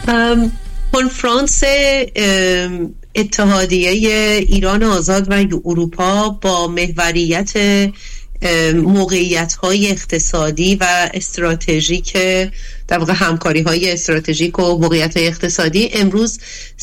کنفرانس اتحادیه ایران آزاد و اروپا با محوریت موقعیت‌های اقتصادی و استراتژیک، در واقع همکاری‌های استراتژیک و موقعیت‌های اقتصادی، امروز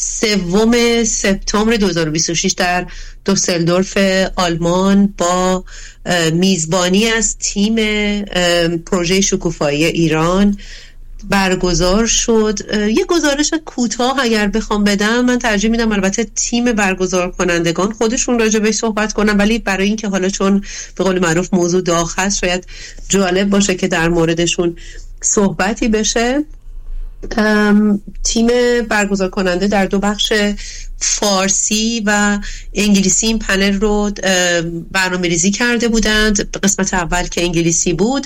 3 سپتامبر 2026 در دوسلدورف آلمان با میزبانی از تیم پروژه شکوفایی ایران برگزار شد. یه گزارش کوتاه اگر بخوام بدم، من ترجیح میدم البته تیم برگزار کنندگان خودشون راجع بهش صحبت کنم، ولی برای اینکه حالا چون به قول معروف موضوع داغ هست شاید جالب باشه که در موردشون صحبتی بشه. تیم برگزار کننده در 2 بخش فارسی و انگلیسی این پنل رو برنامه‌ریزی کرده بودند. قسمت اول که انگلیسی بود،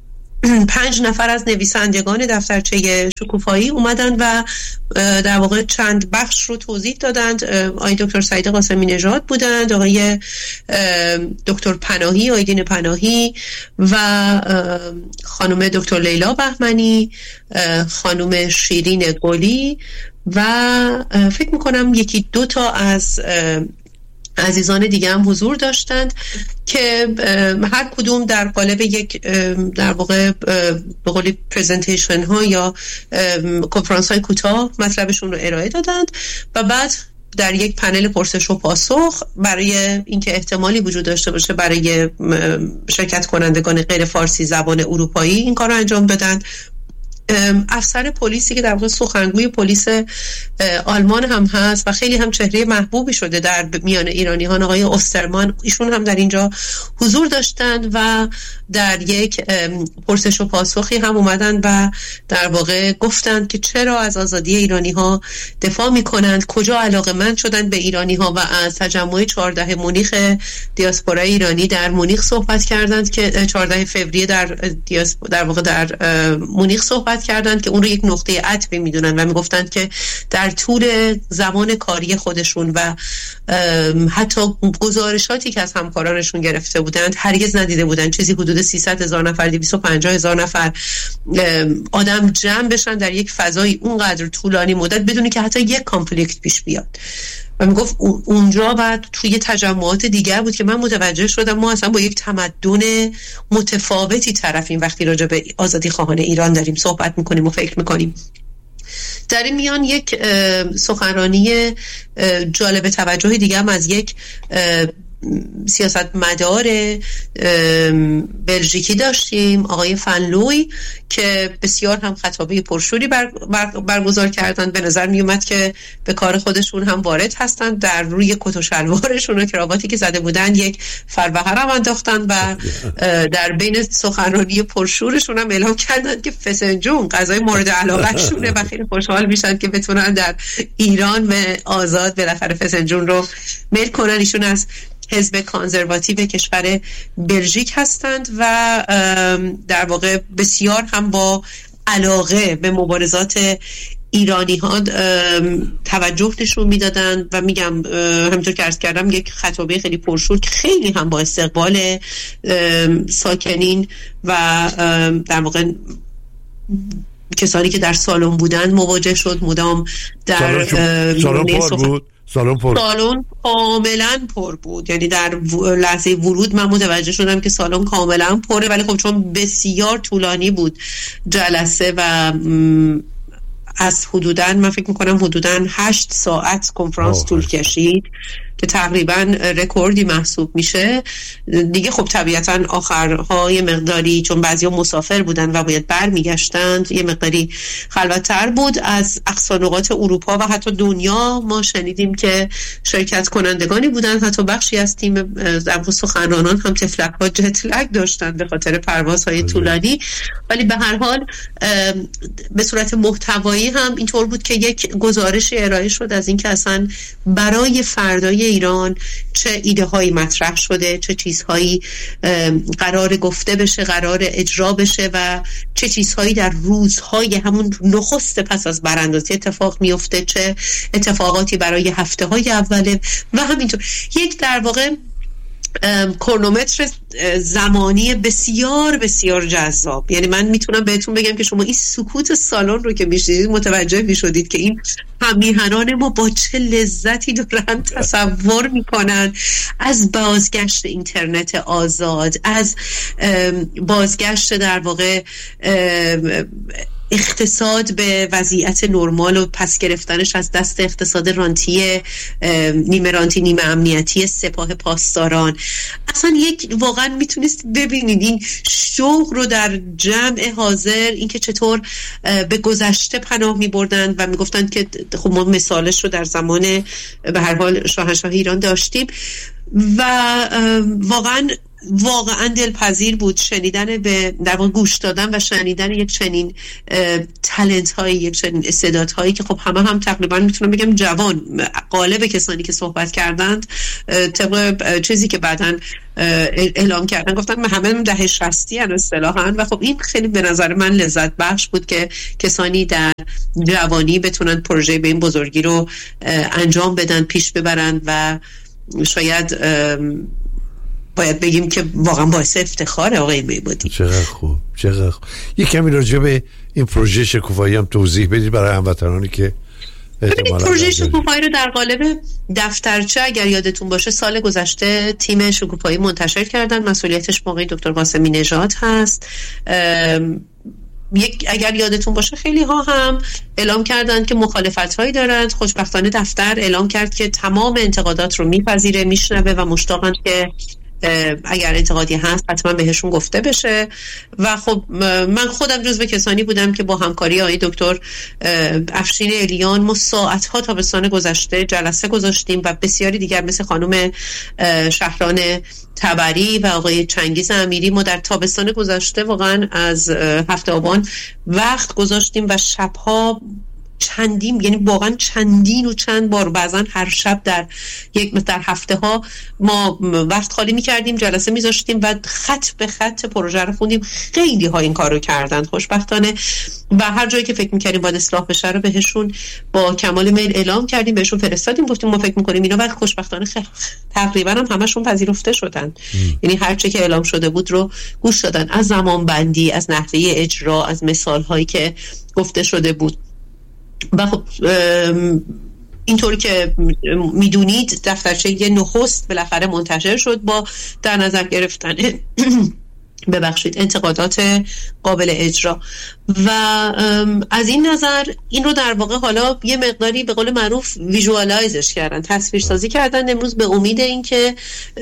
5 نفر از نویسندگان دفترچه شکوفایی اومدن و در واقع چند بخش رو توضیح دادند. آقای دکتر سعید قاسمی نژاد بودند، آقای دکتر پناهی، آیدین پناهی و خانم دکتر لیلا بهمنی، خانم شیرین گلی و فکر میکنم 1-2 از عزیزان دیگه هم حضور داشتند که هر کدوم در قالب یک در واقع به قولی پرزنتیشن ها یا کنفرانس های کوتاه مطلبشون رو ارائه دادند و بعد در یک پنل پرسش و پاسخ برای اینکه احتمالی وجود داشته باشه برای شرکت کنندگان غیر فارسی زبان اروپایی این کار رو انجام دادند. افسر پلیسی که در واقع سخنگوی پلیس آلمان هم هست و خیلی هم چهره محبوبی شده در میان ایرانیان، آقای اوسترمان، ایشون هم در اینجا حضور داشتند و در یک پرسش و پاسخی هم اومدن و در واقع گفتند که چرا از آزادی ایرانی ها دفاع میکنند، کجا علاقه‌مند شدند به ایرانی ها و از تجمع 14 مونیخ دیاسپورای ایرانی در مونیخ صحبت کردند که 14 فوریه در واقع در مونیخ صحبت کردند که اون رو یک نقطه عطفی میدونن و میگفتند که در طول زمان کاری خودشون و حتی گزارشاتی که از همکارانشون گرفته بودند هرگز ندیده بودند چیزی حدود 300,000 نفر 250,000 نفر آدم جمع بشن در یک فضای اونقدر طولانی مدت بدون که حتی یک کانفلیکت پیش بیاد. و میگفت اونجا و توی تجمعات دیگر بود که من متوجه شدم ما اصلا با یک تمدن متفاوتی طرفیم وقتی راجع به آزادی خواهان ایران داریم صحبت میکنیم و فکر میکنیم. در این میان یک سخنرانی جالب توجه دیگه هم از یک سیاستمدار بلژیکی داشتیم، آقای فنلوی، که بسیار هم خطابه پرشوری برگزار کردند. به نظر می اومد که به کار خودشون هم وارد هستند. در روی کت و شلوارشون و کراواتی که زده بودن یک فربهره هم انداختن و در بین سخنرانی پرشورشون هم اعلام کردند که فسنجون غذای مورد علاقه شونه و خیلی خوشحال میشن که بتونن در ایران به آزاد بالاخره فسنجون رو میل کنن. ایشون از حزب کانزرواتیو کشور بلژیک هستند و در واقع بسیار هم با علاقه به مبارزات ایرانی ها توجه نشون میدادن و میگم همینطور که عرض کردم یک خطابه خیلی پرشور که خیلی هم با استقبال ساکنین و در واقع کسانی که در سالن بودن مواجه شد. مدام در سالن کاملا پر بود، یعنی در لحظه ورود من متوجه شدم که سالن کاملا پره، ولی خب چون بسیار طولانی بود جلسه و از من فکر میکنم حدوداً 8 ساعت کنفرانس طول کشید که تقریبا رکوردی محسوب میشه دیگه. خب طبیعتا آخرها یه مقداری چون بعضیا مسافر بودن و باید برمیگشتند یه مقداری خلوت‌تر بود. از اقصا نقاط اروپا و حتی دنیا ما شنیدیم که شرکت کنندگانی بودن، حتی بخشی از تیم در سخنرانان هم تفلک‌ها جت لگ داشتن به خاطر پروازهای طولانی. ولی به هر حال به صورت محتوایی هم اینطور بود که یک گزارش ارائه شد از اینکه اصلا برای فردای ایران چه ایده هایی مطرح شده، چه چیزهایی قرار گفته بشه، قرار اجرا بشه و چه چیزهایی در روزهای همون نخست پس از براندازی اتفاق میفته، چه اتفاقاتی برای هفته های اوله و همینطور یک در واقع کرونومتر زمانی بسیار بسیار جذاب. یعنی من میتونم بهتون بگم که شما این سکوت سالن رو که میشنیدید متوجه میشدید که این همیهنان ما با چه لذتی دارن تصور میکنن از بازگشت اینترنت آزاد، از بازگشت در واقع اقتصاد به وضعیت نرمال و پس گرفتنش از دست اقتصاد رانتی، نیمه رانتی نیمه امنیتی سپاه پاسداران. اصلا واقعا میتونست ببینید این شوق رو در جمع حاضر، اینکه چطور به گذشته پناه میبردن و میگفتن که خب ما مثالش رو در زمان به هر حال شاهنشاه ایران داشتیم و واقعا دلپذیر بود شنیدن به در واقع گوش دادن و شنیدن یک چنین تالنت هایی، یک چنین استعداد هایی که خب هم تقریبا میتونم بگم جوان، غالب کسانی که صحبت کردند طبق چیزی که بعداً اعلام کردن گفتن همه دهه 60 ان اصطلاحاً و خب این خیلی به نظر من لذت بخش بود که کسانی در جوانی بتونن پروژه به این بزرگی رو انجام بدن، پیش ببرن و شاید باید بگیم که واقعا باعث افتخار آقای میبودی. چقدر خوب. یک کمی راجع به این پروژه شکوفایی هم توضیح بدید برای هموطنانی که پروژه شکوفایی رو در قالب دفترچه اگر یادتون باشه سال گذشته تیم شکوفایی منتشر کردن، مسئولیتش موقعی دکتر قاسمی نژاد هست. اگر یادتون باشه خیلی ها هم اعلام کردن که مخالفت هایی دارند. خوشبختانه دفتر اعلام کرد که تمام انتقادات رو میپذیره، میشنوه و مشتاقند که اگر انتقادی هست حتما بهشون گفته بشه. و خب من خودم جزو کسانی بودم که با همکاری آقای دکتر افشین الیان ما ساعتها تابستان گذشته جلسه گذاشتیم و بسیاری دیگر مثل خانم شهران تبری و آقای چنگیز امیری ما در تابستان گذشته واقعا از هفته آبان وقت گذاشتیم و شبها چندین، یعنی واقعا چندین و چند بار، بعضا هر شب در هفته ها ما وقت خالی می‌کردیم، جلسه می‌ذاشتیم و خط به خط پروژه رو خوندیم. خیلی ها این کارو کردن خوشبختانه و هر جایی که فکر می‌کردیم باید اصلاح بشه رو بهشون با کمال میل اعلام کردیم، بهشون فرستادیم، گفتیم ما فکر می‌کنیم اینا، و خوشبختانه تقریبا هم همشون پذیرفته شدن. یعنی هر چه که اعلام شده بود رو گوش دادن، از زمان بندی، از نحوه اجرا، از مثال‌هایی که گفته شده بود. و خب اینطور که میدونید دفترچه نخست بالاخره منتشر شد با در نظر گرفتن انتقادات قابل اجرا و از این نظر این رو در واقع حالا یه مقداری به قول معروف ویژوالایزش کردن، تصویرسازی کردن امروز به امید اینکه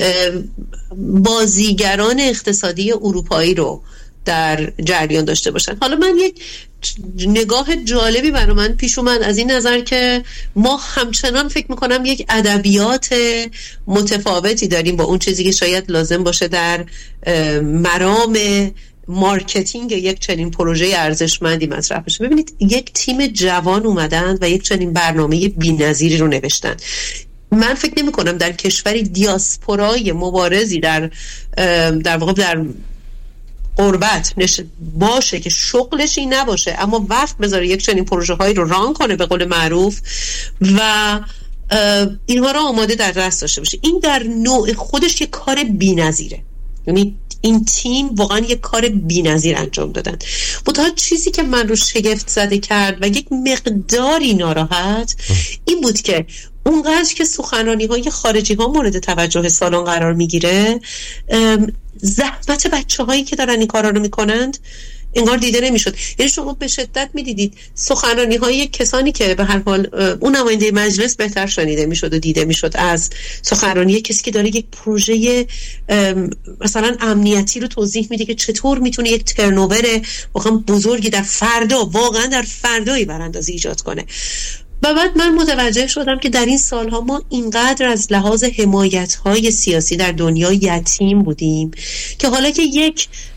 بازیگران اقتصادی اروپایی رو در جریان داشته باشن. حالا من یک نگاه جالبی برای من پیش اومد از این نظر که ما همچنان فکر میکنم یک ادبیات متفاوتی داریم با اون چیزی که شاید لازم باشه در مرام مارکتینگ یک چنین پروژه ارزشمندی مطرح بشه. ببینید یک تیم جوان اومدن و یک چنین برنامه بی‌نظیری رو نوشتن. من فکر نمی کنم در کشوری دیاسپورای مبارزی در واقع در قربت باشه که شغلش این نباشه اما وقت بذاره یک چنین پروژه هایی رو ران کنه به قول معروف و اینها رو آماده در دست داشته باشه. این در نوع خودش یک کار بی‌نظیره. یعنی این تیم واقعا یک کار بی‌نظیر انجام دادن. منتها چیزی که من رو شگفت زده کرد و یک مقداری ناراحت این بود که اونقدر که سخنرانی های خارجی ها مورد توجه سالن قرار میگیره، زحمت بچه هایی که دارن این کارا رو میکنند انگار دیده نمیشد. یعنی شما به شدت میدیدید سخنرانی های کسانی که به هر حال اون نماینده مجلس بهتر شنیده میشد و دیده میشد از سخنرانی کسی که داره یک پروژه مثلا امنیتی رو توضیح میده که چطور میتونه یک ترنوور واقعا بزرگی در فردایی براندازی ایجاد کنه. و بعد من متوجه شدم که در این سالها ما اینقدر از لحاظ حمایت‌های سیاسی در دنیا یتیم بودیم که حالا که یک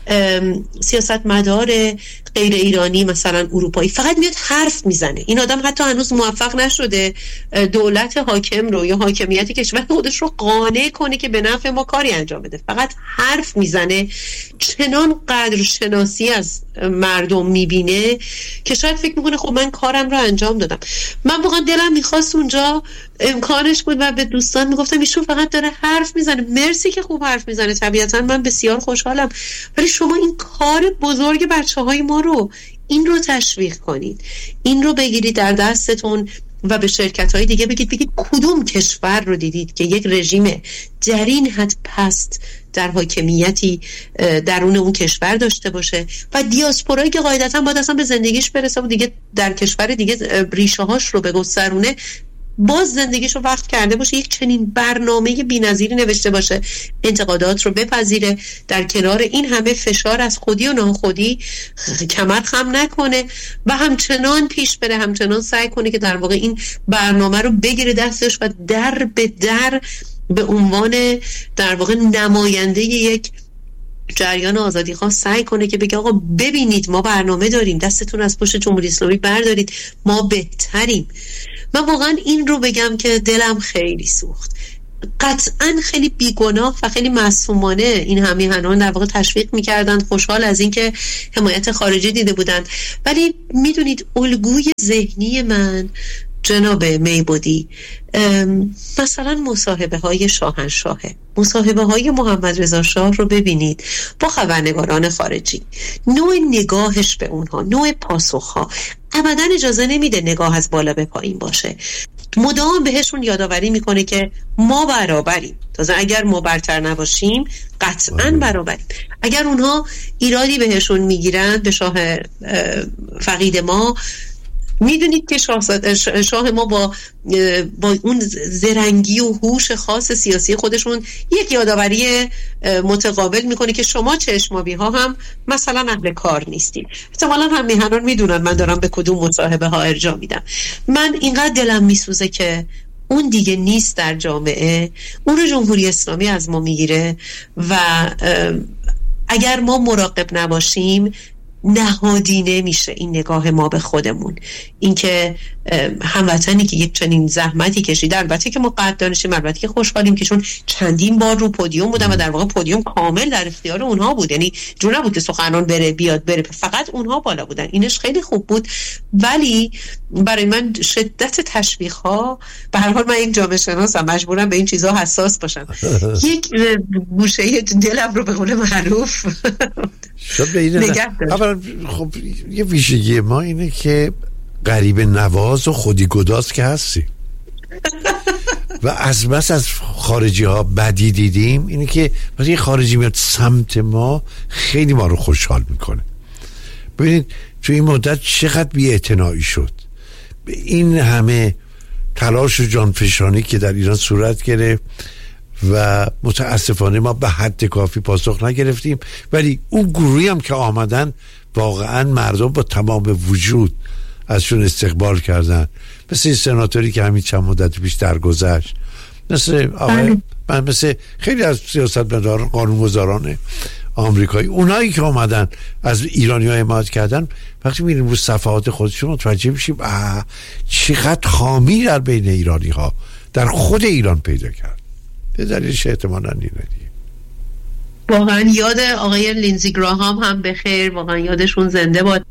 سیاستمدار غیر ایرانی مثلا اروپایی فقط میاد حرف میزنه. این آدم حتی هنوز موفق نشده دولت حاکم رو یا حاکمیت کشور خودش رو قانع کنه که به نفع ما کاری انجام بده، فقط حرف میزنه. چنان قدر شناسی از مردم میبینه که شاید فکر میکنه خب من کارم رو انجام دادم. من واقعا دلم میخواست اونجا امکانش بود و به دوستان میگفتم ایشون فقط داره حرف میزنه. مرسی که خوب حرف میزنه، طبیعتا من بسیار خوشحالم، ولی شما این کار بزرگ بچه‌های ما رو این رو تشویق کنید، این رو بگیرید در دستتون و به شرکت‌های دیگه بگید کدوم کشور رو دیدید که یک رژیم در این حد پست در حاکمیتی درون اون کشور داشته باشه و دیاسپورایی که قاعدتاً باید اصلا به زندگیش برسه و دیگه در کشور دیگه ریشه هاش رو بگسترونه، باز زندگیشو وقت کرده باشه، یک چنین برنامه بی‌نظیری نوشته باشه، انتقادات رو بپذیره، در کنار این همه فشار از خودی و ناخودی کمر خم نکنه و همچنان پیش بره، همچنان سعی کنه که در واقع این برنامه رو بگیره دستش و در به در به عنوان در واقع نماینده یک جریان آزادیخواه سعی کنه که بگه آقا ببینید ما برنامه داریم، دستتون از پشت جمهوری اسلامی بردارید، ما بهتریم. من واقعا این رو بگم که دلم خیلی سوخت. قطعا خیلی بیگناه و خیلی معصومانه این همیهنان در واقع تشویق میکردن، خوشحال از اینکه حمایت خارجی دیده بودن، ولی میدونید الگوی ذهنی من جناب میبودی مثلا مصاحبه های شاهنشاهه، مصاحبه های محمد رضا شاه رو ببینید با خبرنگاران خارجی، نوع نگاهش به اونها، نوع پاسخها ابدا اجازه نمیده نگاه از بالا به پایین باشه. مدام بهشون یادآوری میکنه که ما برابریم، تازه اگر ما برتر نباشیم قطعا برابریم. اگر اونها ایرادی بهشون میگیرن به شاه فقید ما، میدونید که شاه ما با اون زرنگی و هوش خاص سیاسی خودشون یک یادآوری متقابل میکنه که شما چشمابی ها هم مثلا اهل کار نیستید. احتمالاً هم میهنان میدونن من دارم به کدوم مصاحبه ها ارجاع میدم. من اینقدر دلم میسوزه که اون دیگه نیست در جامعه، اون رو جمهوری اسلامی از ما میگیره و اگر ما مراقب نباشیم نهادینه میشه این نگاه ما به خودمون، اینکه هموطنی که یک چنین زحمتی کشیده، البته که ما قدردانشیم، البته که خوشحالیم که چون چندین بار رو پودیوم بودن و در واقع پودیوم کامل در اختیار اونها بود، یعنی جور نبود که سخنران بره بیاد بره، فقط اونها بالا بودن، اینش خیلی خوب بود. ولی برای من شدت تشویق ها، به هر حال من یک جامعه شناسم، مجبورم به این چیزها حساس باشم، یک گوشه دلم رو به قول معروف نگه دارم. خب یه ویژگی ما اینه که غریبه نواز و خودی گداز که هستی و از بس از خارجی ها بدی دیدیم، اینه که وقتی خارجی میاد سمت ما خیلی ما رو خوشحال میکنه. ببینید تو این مدت چقدر بی‌اعتنایی شد، این همه تلاش و جانفشانی که در ایران صورت گرفت و متاسفانه ما به حد کافی پاسخ نگرفتیم، ولی اون گروهی هم که آمدن واقعا مردم با تمام وجود ازشون استقبال کردن، مثل سناتوری که همین چند مدت پیش درگذشت، مثل مثل خیلی از سیاستمداران قانونگذاران آمریکایی، اونایی که آمدن از ایرانی ها حمایت کردن، وقتی میریم رو صفحات خودشون متوجه میشیم چقدر خامی در بین ایرانی ها در خود ایران پیدا کرد. به دلیلش احتمالاً اینه دیگه. واقعا یاد آقای لینزی گراهام هم بخیر، واقعا یادشون زنده باد.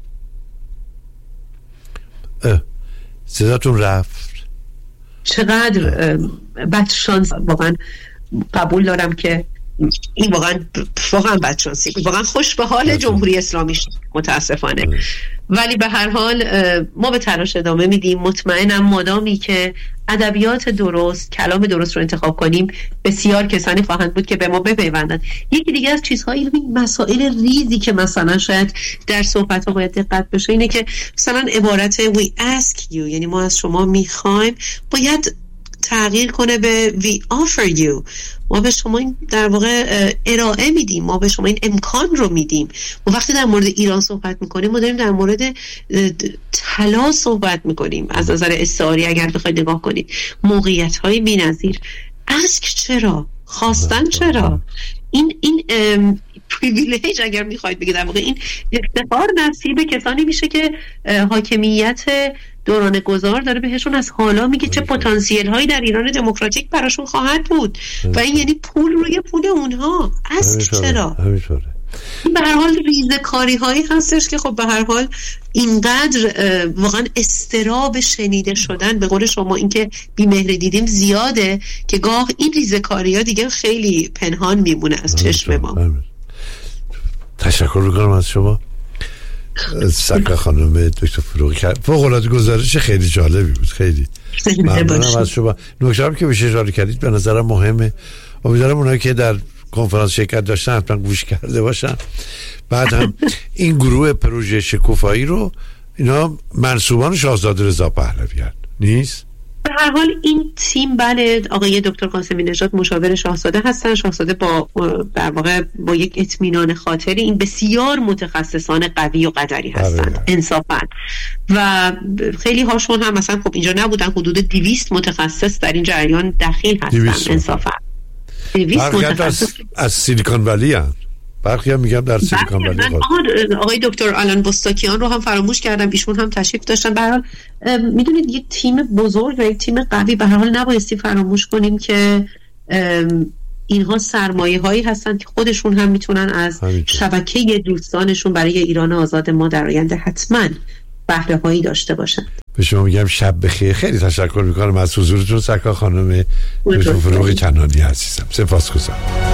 صداتون رفت. چقدر بدشانس، واقعا قبول دارم که این واقعا بدشانسی بود، واقعا خوش به حال جمهوری اسلامی شد متاسفانه. ولی به هر حال ما به تلاش ادامه میدیم. مطمئنم مادامی که ادبیات درست، کلام درست رو انتخاب کنیم، بسیار کسانی خواهند بود که به ما بپیوندند. یکی دیگه از چیزهای مسائل ریزی که مثلا شاید در صحبت ها باید دقت بشه اینه که مثلا عبارت we ask you، یعنی ما از شما میخوایم، باید تغییر کنه به we offer you، ما به شما این در واقع ارائه میدیم، ما به شما این امکان رو میدیم. و وقتی در مورد ایران صحبت میکنیم ما داریم در مورد طلا صحبت میکنیم از نظر استعاری. اگر بخواید نگاه کنید موقعیت های بی‌نظیر، ask چرا، خواستن چرا، این پریویلیج اگر میخواید بگید، در واقع این افتخار نصیب کسانی میشه که حاکمیت دوران گذار داره بهشون از حالا میگه چه پتانسیل هایی در ایران دموکراتیک براشون خواهد بود و این یعنی پول روی پول اونها. اصل چرا؟ به هر حال ریزه‌کاری هایی هستش که خب به هر حال اینقدر واقعا اضطراب شنیده شدن، به قول شما اینکه بی‌مهری دیدیم زیاده که گاه این ریزه‌کاری ها دیگه خیلی پنهان میمونه از چشم ما. تشکر میکنم از شما سکا خانم دکتر فروغی، فوق‌العاده گزارش خیلی جالبی بود. خیلی ممنونم از شما. نکته هم که بهش اشاره کردید به نظرم مهمه. امیدوارم اونایی که در کنفرانس شرکت داشتن حتما گوش کرده باشن. بعد هم این گروه پروژه شکوفایی رو اینا منسوبان شاهزاده رضا پهلوی نیست؟ به هر حال این تیم بله، آقای دکتر قاسمی نژاد مشاور شاهزاده هستن. شاهزاده با در واقع با یک اطمینان خاطری این بسیار متخصصان قوی و قدری هستن انصافا، و خیلی هاشون هم مثلا خب اینجا نبودن، حدود 200 متخصص در این جریان دخیل هستن انصافا. 200 متخصص از سیلیکون ولی هستن. برخی هم میگم در سیلیکون ولی. آقای دکتر آلان بوستاکیان رو هم فراموش کردم، ایشون هم تشریف داشتن. به هر حال میدونید یک تیم بزرگ و یک تیم قوی به هر حال نبایستی فراموش کنیم که اینها سرمایه هایی هستن که خودشون هم میتونن از شبکه دوستانشون برای ایران آزاد ما در آینده حتما بهره هایی داشته باشن. به شما میگم شب بخیر. خیلی تشکر میکنم از حضورتون سکا خانم دکتر فروغی کنانی عزیزم. سپاسگزارم.